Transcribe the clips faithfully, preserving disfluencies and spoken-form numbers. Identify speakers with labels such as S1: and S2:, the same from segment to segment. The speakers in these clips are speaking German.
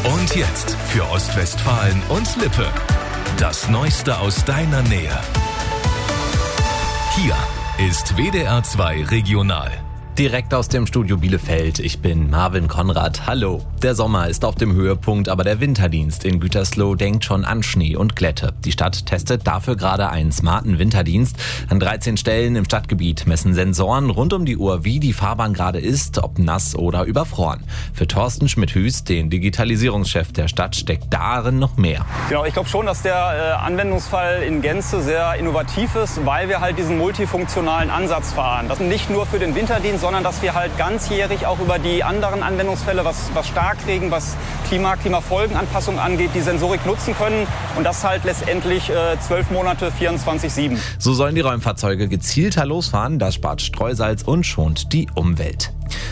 S1: Und jetzt für Ostwestfalen und Lippe. Das Neueste aus deiner Nähe. Hier ist W D R zwei Regional.
S2: Direkt aus dem Studio Bielefeld, ich bin Marvin Konrad. Hallo. Der Sommer ist auf dem Höhepunkt, aber der Winterdienst in Gütersloh denkt schon an Schnee und Glätte. Die Stadt testet dafür gerade einen smarten Winterdienst. An dreizehn Stellen im Stadtgebiet messen Sensoren rund um die Uhr, wie die Fahrbahn gerade ist, ob nass oder überfroren. Für Thorsten Schmidt-Hüß, den Digitalisierungschef der Stadt, steckt darin noch mehr.
S3: Genau, ich glaube schon, dass der äh, Anwendungsfall in Gänze sehr innovativ ist, weil wir halt diesen multifunktionalen Ansatz fahren. Das nicht nur für den Winterdienst, sondern dass wir halt ganzjährig auch über die anderen Anwendungsfälle, was, was Starkregen, was Klima, Klimafolgenanpassung angeht, die Sensorik nutzen können. Und das halt letztendlich äh, zwölf Monate, vierundzwanzig sieben.
S2: So sollen die Räumfahrzeuge gezielter losfahren. Das spart Streusalz und schont die Umwelt.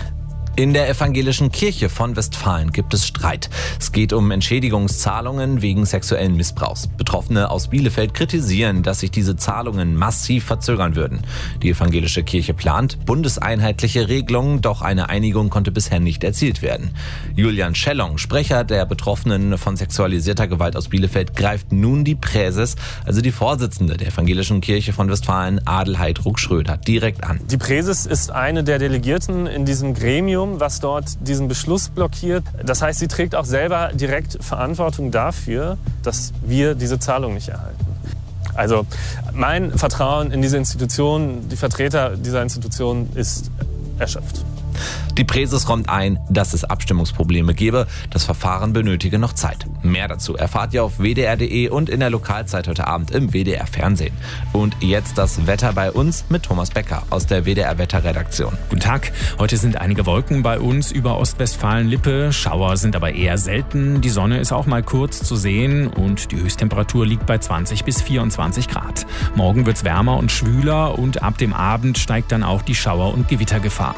S2: In der evangelischen Kirche von Westfalen gibt es Streit. Es geht um Entschädigungszahlungen wegen sexuellen Missbrauchs. Betroffene aus Bielefeld kritisieren, dass sich diese Zahlungen massiv verzögern würden. Die evangelische Kirche plant bundeseinheitliche Regelungen, doch eine Einigung konnte bisher nicht erzielt werden. Julian Schellong, Sprecher der Betroffenen von sexualisierter Gewalt aus Bielefeld, greift nun die Präses, also die Vorsitzende der evangelischen Kirche von Westfalen, Adelheid Ruck-Schröder, direkt an.
S4: Die Präses ist eine der Delegierten in diesem Gremium, was dort diesen Beschluss blockiert. Das heißt, sie trägt auch selber direkt Verantwortung dafür, dass wir diese Zahlung nicht erhalten. Also mein Vertrauen in diese Institution, die Vertreter dieser Institution, ist erschöpft.
S2: Die Präses räumt ein, dass es Abstimmungsprobleme gebe. Das Verfahren benötige noch Zeit. Mehr dazu erfahrt ihr auf w d r punkt d e und in der Lokalzeit heute Abend im W D R Fernsehen. Und jetzt das Wetter bei uns mit Thomas Becker aus der W D R Wetterredaktion.
S5: Guten Tag. Heute sind einige Wolken bei uns über Ostwestfalen-Lippe. Schauer sind aber eher selten. Die Sonne ist auch mal kurz zu sehen und die Höchsttemperatur liegt bei zwanzig bis vierundzwanzig Grad. Morgen wird's wärmer und schwüler und ab dem Abend steigt dann auch die Schauer- und Gewittergefahr.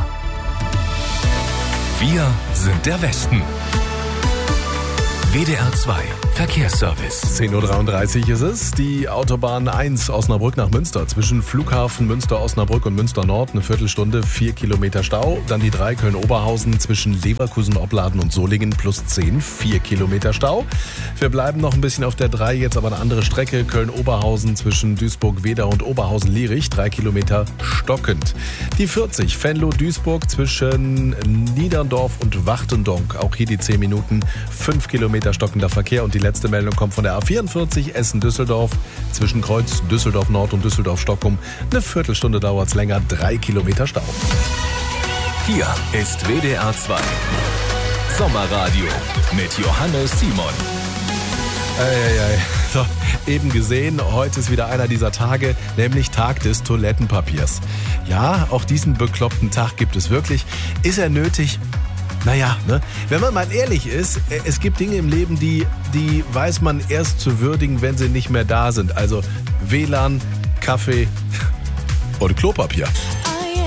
S1: Wir sind der Westen. W D R zwei Verkehrsservice.
S6: zehn Uhr dreiunddreißig ist es. Die Autobahn eins Osnabrück nach Münster. Zwischen Flughafen Münster-Osnabrück und Münster-Nord eine Viertelstunde, vier Kilometer Stau. Dann die drei Köln-Oberhausen zwischen Leverkusen-Opladen und Solingen plus zehn, vier Kilometer Stau. Wir bleiben noch ein bisschen auf der drei, jetzt aber eine andere Strecke. Köln-Oberhausen zwischen Duisburg-Wedau und Oberhausen-Lierich, drei Kilometer stockend. Die vierzig Venlo-Duisburg zwischen Niederndorf und Wachtendonk. Auch hier die zehn Minuten, fünf Kilometer stockender Verkehr. Und die letzte Meldung kommt von der A vierundvierzig Essen-Düsseldorf. Zwischen Kreuz Düsseldorf-Nord und Düsseldorf-Stockholm. Eine Viertelstunde dauert es länger, drei Kilometer Stau.
S1: Hier ist W D R zwei Sommerradio mit Johannes Simon.
S6: Eieiei. So, eben gesehen, heute ist wieder einer dieser Tage, nämlich Tag des Toilettenpapiers. Ja, auch diesen bekloppten Tag gibt es wirklich. Ist er nötig? Naja, ne? Wenn man mal ehrlich ist, es gibt Dinge im Leben, die, die weiß man erst zu würdigen, wenn sie nicht mehr da sind. Also W L A N, Kaffee und Klopapier.